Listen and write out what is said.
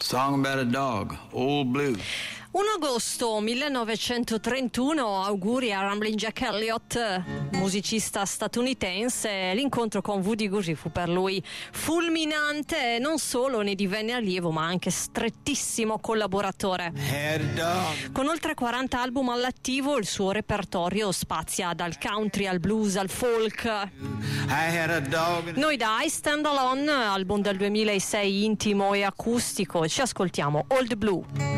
Song about a dog, Old Blue. 1 agosto 1931, auguri a Ramblin' Jack Elliott, musicista statunitense. L'incontro con Woody Guthrie fu per lui fulminante, non solo ne divenne allievo ma anche strettissimo collaboratore. Con oltre 40 album all'attivo, il suo repertorio spazia dal country al blues al folk. Noi da I Stand Alone, album del 2006 intimo e acustico, ci ascoltiamo Old Blue.